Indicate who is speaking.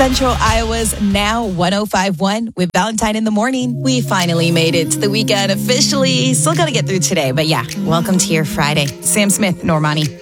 Speaker 1: Central Iowa's Now 105.1 with Valentine in the Morning. We finally made it to the weekend officially. Still got to get through today, but yeah, welcome to your Friday. Sam Smith, Normani.